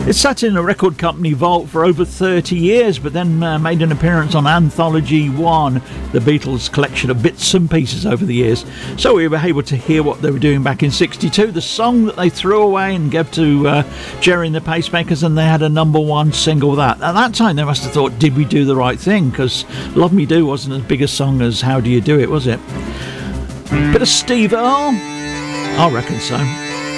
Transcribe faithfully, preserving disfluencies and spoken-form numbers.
It sat in a record company vault for over thirty years, but then uh, made an appearance on Anthology One, the Beatles' collection of bits and pieces over the years. So we were able to hear what they were doing back in sixty-two, the song that they threw away and gave to uh, Jerry and the Pacemakers, and they had a number one single with that. At that time, they must have thought, did we do the right thing? Because Love Me Do wasn't as big a song as How Do You Do It, was it? Bit of Steve Earle? I reckon so.